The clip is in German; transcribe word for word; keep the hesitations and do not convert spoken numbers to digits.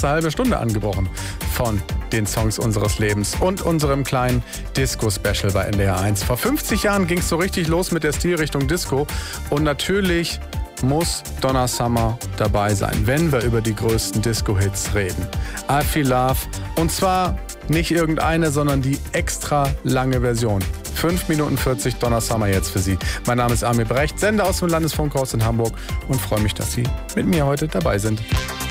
erste halbe Stunde angebrochen von den Songs unseres Lebens und unserem kleinen Disco-Special bei N D R eins. Vor fünfzig Jahren ging es so richtig los mit der Stilrichtung Disco und natürlich muss Donna Summer dabei sein, wenn wir über die größten Disco-Hits reden. I Feel Love, und zwar nicht irgendeine, sondern die extra lange Version. fünf Minuten vierzig Donna Summer jetzt für Sie. Mein Name ist Amir Brecht, Sender aus dem Landesfunkhaus in Hamburg und freue mich, dass Sie mit mir heute dabei sind.